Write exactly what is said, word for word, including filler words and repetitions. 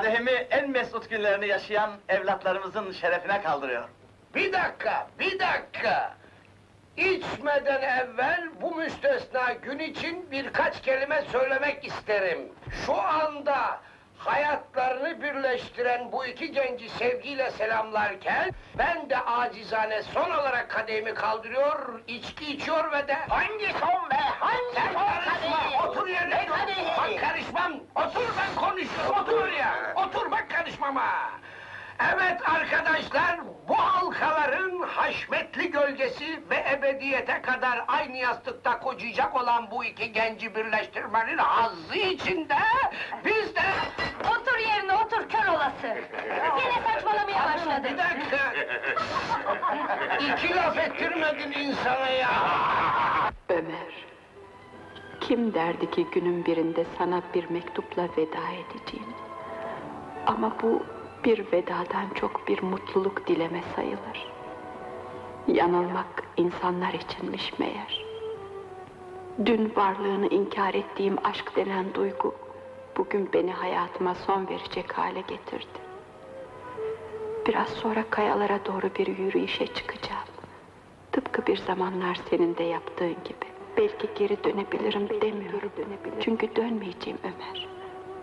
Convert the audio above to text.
Kadehimi en mesut günlerini yaşayan evlatlarımızın şerefine kaldırıyor. Bir dakika, bir dakika! İçmeden evvel bu müstesna gün için birkaç kelime söylemek isterim. Şu anda hayatlarını birleştiren bu iki genci sevgiyle selamlarken ben de acizane son olarak kadehimi kaldırıyor, içki içiyor ve de... Hangi son be? Hangi Sen son karışma, kadehi? otur yerine! Ne kadehi? Ben karışmam, otur ben konuşuyorum, otur ya! Otur bak karışmama! Evet arkadaşlar, bu halkaların haşmetli gölgesi ve ebediyete kadar aynı yastıkta kocayacak olan bu iki genci birleştirmenin hazzı içinde biz de... Otur yerine otur kör olası! Yine saçmalamaya başladın! Bir dakika! İki laf ettirmedin insana ya! Ömer, kim derdi ki günün birinde sana bir mektupla veda edeceğim? Ama bu bir vedadan çok bir mutluluk dileme sayılır. Yanılmak insanlar içinmiş meğer. Dün varlığını inkar ettiğim aşk denen duygu, bugün beni hayatıma son verecek hale getirdi. Biraz sonra kayalara doğru bir yürüyüşe çıkacağım. Tıpkı bir zamanlar senin de yaptığın gibi. Belki geri dönebilirim demiyorum. Çünkü dönmeyeceğim Ömer.